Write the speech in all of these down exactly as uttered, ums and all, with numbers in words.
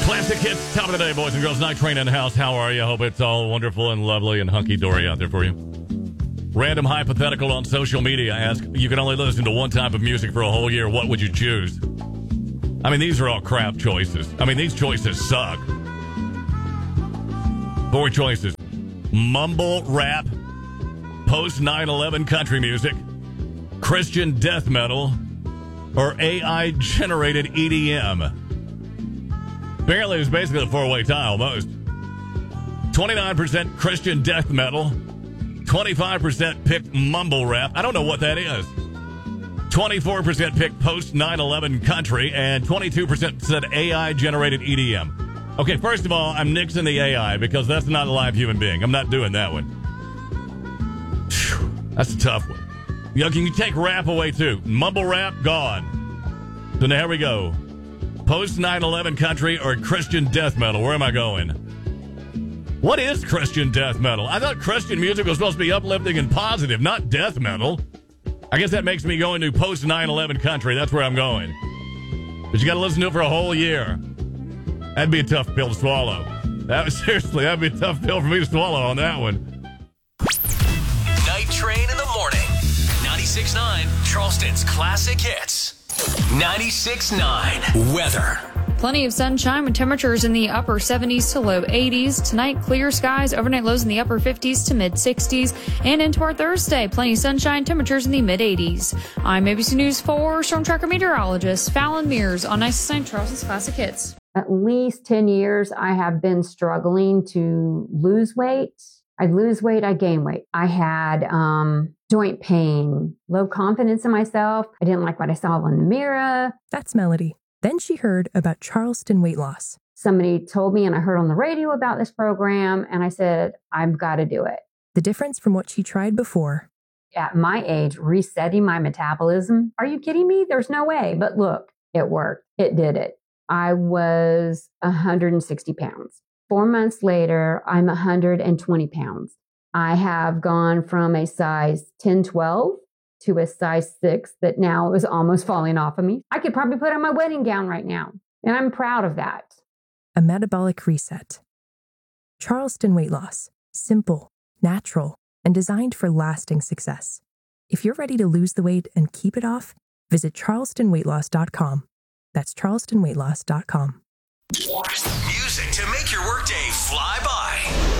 Classic hits, top of the day, boys and girls. Night Train in the house. How are you? Hope it's all wonderful and lovely and hunky-dory out there for you. Random hypothetical on social media. Ask, you can only listen to one type of music for a whole year. What would you choose? I mean, these are all crap choices. I mean, these choices suck. Four choices. Mumble rap, post nine eleven country music, Christian death metal, or A I-generated E D M. Apparently, it was basically a four-way tie almost. twenty-nine percent Christian death metal, twenty-five percent picked mumble rap. I don't know what that is. twenty-four percent picked post nine eleven country, and twenty-two percent said A I-generated E D M. Okay, first of all, I'm nixing the A I because that's not a live human being. I'm not doing that one. Whew, that's a tough one. You know, can you take rap away, too? Mumble rap, gone. So now here we go. Post nine eleven country or Christian death metal? Where am I going? What is Christian death metal? I thought Christian music was supposed to be uplifting and positive, not death metal. I guess that makes me go into post nine eleven country. That's where I'm going. But you got to listen to it for a whole year. That'd be a tough pill to swallow. That was, seriously, that'd be a tough pill for me to swallow on that one. Night Train in the morning. ninety-six point nine Charleston's classic hits. ninety-six point nine weather. Plenty of sunshine with temperatures in the upper seventies to low eighties. Tonight, clear skies, overnight lows in the upper fifties to mid sixties. And into our Thursday, plenty of sunshine, temperatures in the mid eighties. I'm A B C News four Storm Tracker meteorologist Fallon Mears on ninety-six point nine Charleston's classic hits. At least ten years, I have been struggling to lose weight. I lose weight, I gain weight. I had um, joint pain, low confidence in myself. I didn't like what I saw in the mirror. That's Melody. Then she heard about Charleston weight loss. Somebody told me, and I heard on the radio about this program, and I said, I've got to do it. The difference from what she tried before. At my age, resetting my metabolism. Are you kidding me? There's no way. But look, it worked. It did it. I was one hundred sixty pounds. Four months later, I'm one hundred twenty pounds. I have gone from a size ten, twelve to a size six that now is almost falling off of me. I could probably put on my wedding gown right now, and I'm proud of that. A metabolic reset. Charleston weight loss. Simple, natural, and designed for lasting success. If you're ready to lose the weight and keep it off, visit charleston weight loss dot com. That's charleston weight loss dot com. Music to make your workday fly by.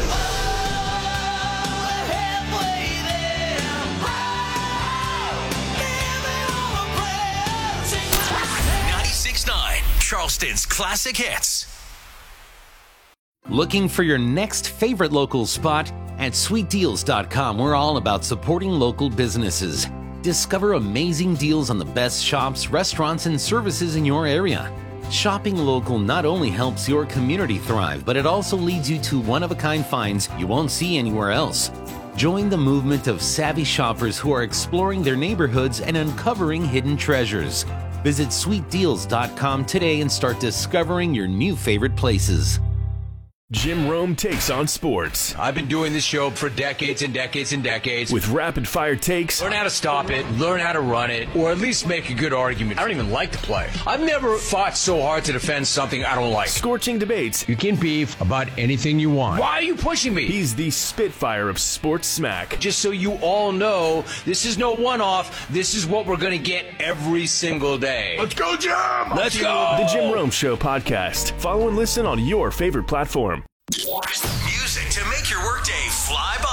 ninety-six point nine Charleston's classic hits. Looking for your next favorite local spot? At sweet deals dot com, we're all about supporting local businesses. Discover amazing deals on the best shops, restaurants, and services in your area. Shopping local not only helps your community thrive, but it also leads you to one-of-a-kind finds you won't see anywhere else. Join the movement of savvy shoppers who are exploring their neighborhoods and uncovering hidden treasures. Visit sweet deals dot com today and start discovering your new favorite places. Jim Rome takes on sports. I've been doing this show for decades and decades and decades. With rapid-fire takes. Learn how to stop it, learn how to run it, or at least make a good argument. I don't even like to play. I've never fought so hard to defend something I don't like. Scorching debates. You can beef about anything you want. Why are you pushing me? He's the Spitfire of sports smack. Just so you all know, this is no one-off. This is what we're going to get every single day. Let's go, Jim! Let's go! The Jim Rome Show podcast. Follow and listen on your favorite platform. Music to make your workday fly by.